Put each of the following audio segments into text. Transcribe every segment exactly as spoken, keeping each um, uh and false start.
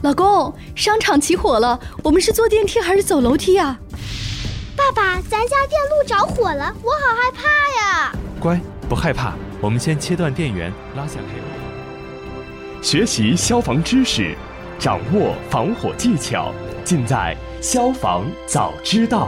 老公，商场起火了，我们是坐电梯还是走楼梯啊？ 爸爸，咱家电路着火了，我好害怕呀！ 乖，不害怕，我们先切断电源，拉下配合。 学习消防知识，掌握防火技巧，尽在消防早知道。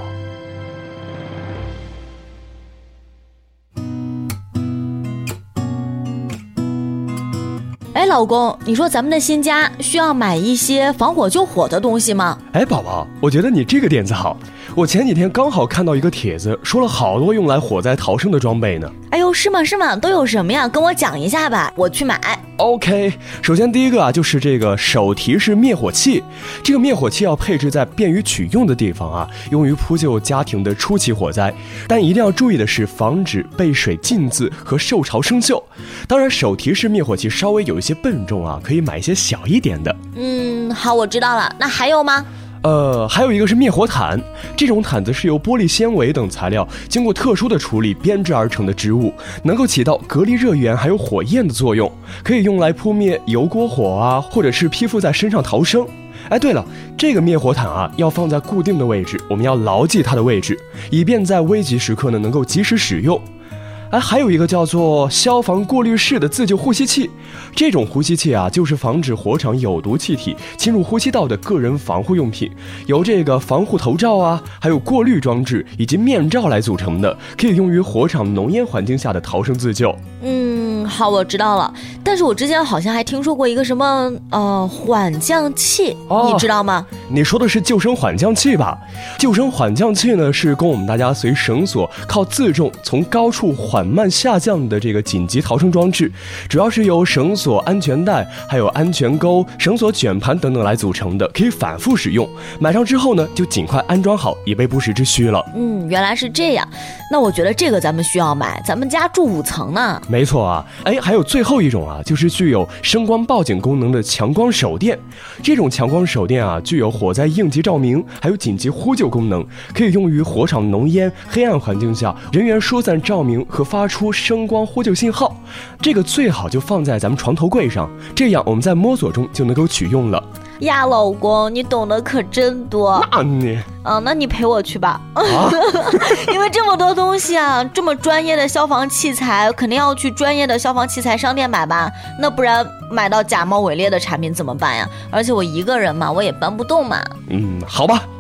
哎，老公，你说咱们的新家需要买一些防火救火的东西吗？ 哎，宝宝，我觉得你这个点子好。我前几天刚好看到一个帖子，说了好多用来火灾逃生的装备呢。 哎呦，是吗是吗？都有什么呀？跟我讲一下吧，我去买。 OK， 首先第一个啊，就是这个手提式灭火器。这个灭火器要配置在便于取用的地方啊，用于扑救家庭的初期火灾。但一定要注意的是，防止被水浸渍和受潮生锈。当然，手提式灭火器稍微有一些笨重啊，可以买一些小一点的。 嗯，好，我知道了。那还有吗？ 呃，还有一个是灭火毯，这种毯子是由玻璃纤维等材料经过特殊的处理编织而成的织物，能够起到隔离热源还有火焰的作用，可以用来扑灭油锅火啊，或者是披附在身上逃生。哎，对了，这个灭火毯啊要放在固定的位置，我们要牢记它的位置，以便在危急时刻呢能够及时使用。哎，还有一个叫做消防过滤式的自救呼吸器，这种呼吸器啊，就是防止火场有毒气体侵入呼吸道的个人防护用品，由这个防护头罩啊，还有过滤装置以及面罩来组成的，可以用于火场浓烟环境下的逃生自救。 嗯，好，我知道了。但是我之前好像还听说过一个什么呃缓降器，哦，你知道吗？ 你说的是救生缓降器吧？救生缓降器呢，是供我们大家随绳索靠自重从高处缓慢下降的这个紧急逃生装置，主要是由绳索、安全带、还有安全钩、绳索卷盘等等来组成的，可以反复使用。买上之后呢，就尽快安装好，以备不时之需了。 嗯，原来是这样。那我觉得这个咱们需要买，咱们家住五层呢。 没错啊，哎，还有最后一种啊，就是具有声光报警功能的强光手电。这种强光手电啊，具有火灾应急照明，还有紧急呼救功能，可以用于火场浓烟、黑暗环境下人员疏散照明和发出声光呼救信号。这个最好就放在咱们床头柜上，这样我们在摸索中就能够取用了。 呀，老公，你懂得可真多。 那你， 嗯，那你陪我去吧。 啊、 因为这么多东西啊，这么专业的消防器材，肯定要去专业的消防器材商店买吧？那不然买到假冒伪劣的产品怎么办呀？而且我一个人嘛，我也搬不动嘛。 嗯，好吧。